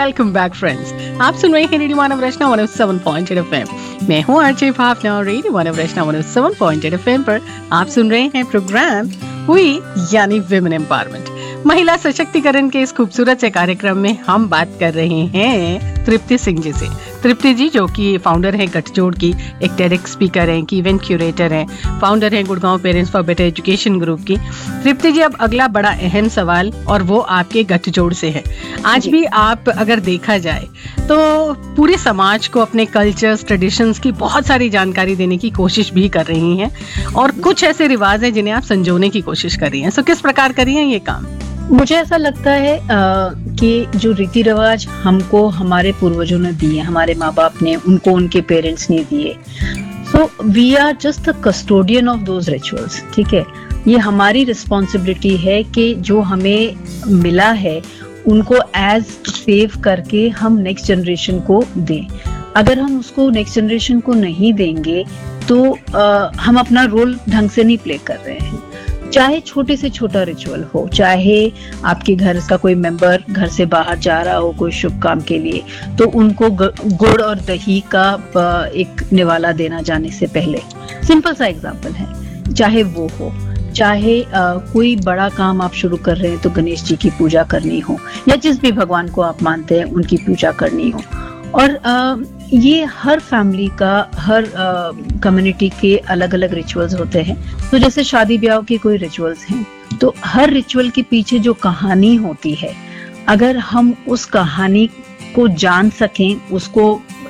Welcome back friends. आप सुन रहे हैं रेडियो मानव रचना 107.8 एफएम। मैं हूं आरजे भावना और रेडियो मानव रचना 107.8 एफएम पर आप सुन रहे हैं प्रोग्राम हुई यानी विमेन एम्पावरमेंट। महिला सशक्तिकरण के इस खूबसूरत से कार्यक्रम में हम बात कर रहे हैं तृप्ति सिंह जी से। तृप्ति जी जो कि फाउंडर हैं गठजोड़ की, एक टेडेक्स स्पीकर हैं, की इवेंट क्यूरेटर हैं, फाउंडर हैं Gurgaon parents for better education group की। तृप्ति जी, अब अगला बड़ा अहम सवाल और वो आपके गठजोड़ से है। आज भी आप अगर देखा जाए तो पूरे समाज को अपने कल्चर्स, ट्रेडिशंस की बहुत सारी जानकारी देने की कोशिश भी कर रही हैं और कुछ ऐसे रिवाज हैं जिन्हें आप संजोने की कोशिश कर रही हैं। सो किस प्रकार कर रही हैं ये काम? मुझे ऐसा लगता है कि जो रीति रिवाज हमको हमारे पूर्वजों ने दिए, हमारे माँ बाप ने, उनको उनके पेरेंट्स ने दिए, so we are just the custodian of those rituals. ठीक है, ये हमारी रिस्पॉन्सिबिलिटी है कि जो हमें मिला है उनको एज सेव करके हम नेक्स्ट जनरेशन को दें। अगर हम उसको नेक्स्ट जनरेशन को नहीं देंगे तो हम अपना रोल ढंग से नहीं प्ले कर रहे हैं। चाहे छोटे से छोटा रिचुअल हो, चाहे आपके घर का कोई मेंबर घर से बाहर जा रहा हो कोई शुभ काम के लिए, तो उनको गुड़ और दही का एक निवाला देना जाने से पहले, सिंपल सा एग्जाम्पल है। चाहे वो हो, चाहे कोई बड़ा काम आप शुरू कर रहे हैं तो गणेश जी की पूजा करनी हो, या जिस भी भगवान को आप मानते हैं उनकी पूजा करनी हो। और ये हर फैमिली का, हर कम्युनिटी के अलग अलग रिचुअल्स होते हैं। तो जैसे शादी ब्याह के कोई रिचुअल्स हैं, तो हर रिचुअल के पीछे जो कहानी होती है, अगर हम उस कहानी को जान सकें, उसको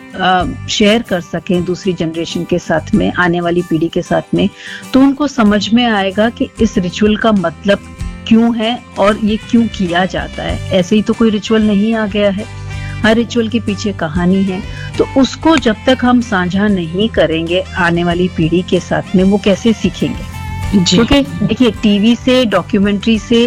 शेयर कर सकें दूसरी जनरेशन के साथ में, आने वाली पीढ़ी के साथ में, तो उनको समझ में आएगा कि इस रिचुअल का मतलब क्यों है और ये क्यों किया जाता है। ऐसे ही तो कोई रिचुअल नहीं आ गया है, हर रिचुअल के पीछे कहानी है। तो उसको जब तक हम साझा नहीं करेंगे आने वाली पीढ़ी के साथ में, वो कैसे सीखेंगे? क्योंकि देखिए, टीवी से, डॉक्यूमेंट्री से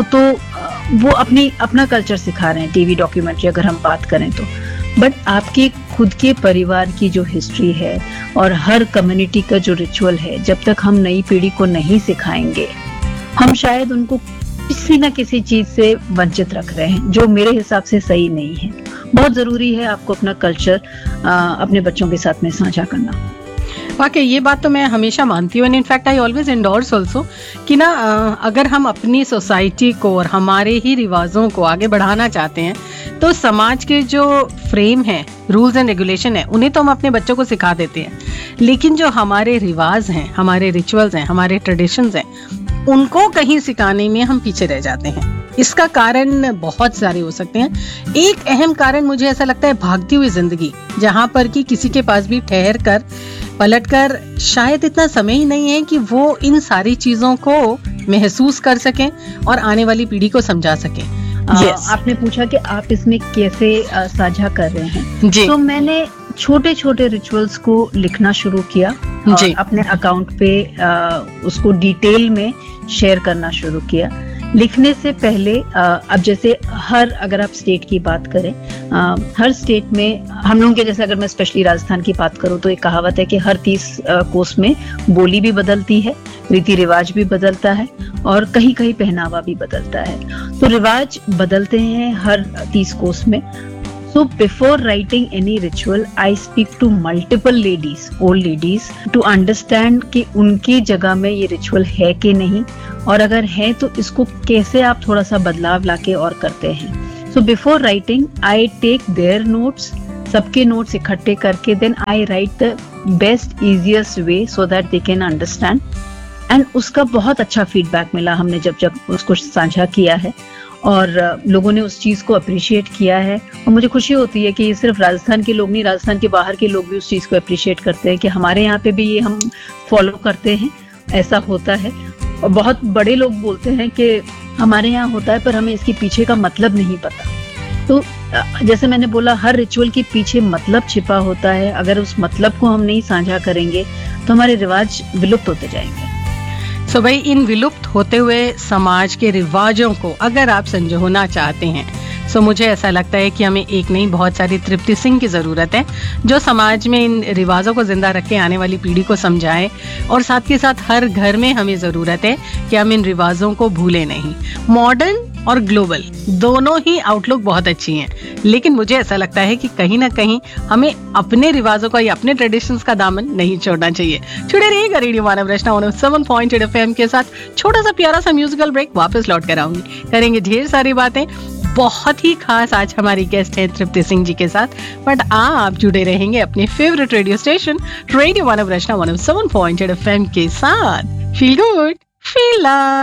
वो अपना कल्चर सिखा रहे हैं, टीवी डॉक्यूमेंट्री अगर हम बात करें तो। बट आपके खुद के परिवार की जो हिस्ट्री है और हर कम्युनिटी का जो रिचुअल है, जब तक हम नई पीढ़ी को नहीं सिखाएंगे, हम शायद उनको किसी ना किसी चीज से वंचित रख रहे हैं, जो मेरे हिसाब से सही नहीं है। बहुत जरूरी है आपको अपना कल्चर अपने बच्चों के साथ में साझा करना। वाकई ये बात तो मैं हमेशा मानती हूँ, and in fact I always endorse also कि ना अगर हम अपनी सोसाइटी को और हमारे ही रिवाजों को आगे बढ़ाना चाहते हैं तो समाज के जो फ्रेम है, रूल्स एंड रेगुलेशन है, उन्हें तो हम अपने बच्चों को सिखा देते हैं, लेकिन जो हमारे रिवाज हैं, हमारे रिचुअल्स हैं, हमारे ट्रेडिशंस हैं, उनको कहीं सिखाने में हम पीछे रह जाते हैं। इसका कारण बहुत सारे हो सकते हैं। एक अहम कारण मुझे ऐसा लगता है भागती हुई जिंदगी, जहां पर कि किसी के पास भी ठहर कर, पलट कर शायद इतना समय ही नहीं है कि वो इन सारी चीजों को महसूस कर सकें और आने वाली पीढ़ी को समझा सकें। आपने पूछा कि आप इसमें कैसे साझा कर रहे हैं, तो मैंने छोटे छोटे रिचुअल्स को लिखना शुरू किया और अपने अकाउंट पे उसको डिटेल में शेयर करना शुरू किया। लिखने से पहले अब जैसे अगर आप स्टेट की बात करें, हर स्टेट में हम लोगों के, जैसे अगर मैं स्पेशली राजस्थान की बात करूं तो एक कहावत है कि हर 30 कोस में बोली भी बदलती है, रीति रिवाज भी बदलता है और कहीं कहीं पहनावा भी बदलता है। तो रिवाज बदलते हैं हर 30 कोस में। So before writing any ritual, I speak to multiple ladies, old ladies, to understand कि उनकी जगह में ये रिचुअल है कि नहीं, और अगर है तो इसको कैसे आप थोड़ा सा बदलाव लाके और करते हैं। So before writing, I take their notes, सबके नोट्स इकट्ठे करके then I write the best, easiest way so that they can understand. And उसका बहुत अच्छा फीडबैक मिला हमने जब उसको साझा किया है, और लोगों ने उस चीज को अप्रिशिएट किया है। और मुझे खुशी होती है कि सिर्फ राजस्थान के लोग नहीं, राजस्थान के बाहर के लोग भी उस चीज को अप्रिशिएट करते हैं कि हमारे यहाँ पे भी ये हम फॉलो करते हैं, ऐसा होता है। और बहुत बड़े लोग बोलते हैं कि हमारे यहाँ होता है पर हमें इसके पीछे का मतलब नहीं पता। तो जैसे मैंने बोला, हर रिचुअल के पीछे मतलब छिपा होता है। अगर उस मतलब को हम नहीं साझा करेंगे तो हमारे रिवाज विलुप्त होते जाएंगे। सो भाई, इन विलुप्त होते हुए समाज के रिवाजों को अगर आप संजोना चाहते हैं, सो मुझे ऐसा लगता है कि हमें एक नहीं, बहुत सारी तृप्ति सिंह की ज़रूरत है जो समाज में इन रिवाजों को जिंदा रख के आने वाली पीढ़ी को समझाएं। और साथ के साथ हर घर में हमें ज़रूरत है कि हम इन रिवाजों को भूलें नहीं। मॉडर्न और ग्लोबल दोनों ही आउटलुक बहुत अच्छी हैं, लेकिन मुझे ऐसा लगता है कि कहीं ना कहीं हमें अपने रिवाजों का या अपने ट्रेडिशंस का दामन नहीं छोड़ना चाहिए। जुड़े रहिएगा रेडियो मानव रचना 107.8 एफएम के साथ। छोटा सा प्यारा सा म्यूजिकल ब्रेक, वापस लौट कर आऊंगी, करेंगे ढेर सारी बातें। बहुत ही खास आज हमारी गेस्ट हैं तृप्ति सिंह जी के साथ। बट आप जुड़े रहेंगे अपने फेवरेट रेडियो स्टेशन रेडियो मानव रचना 107.8 एफएम के साथ। Feel good, feel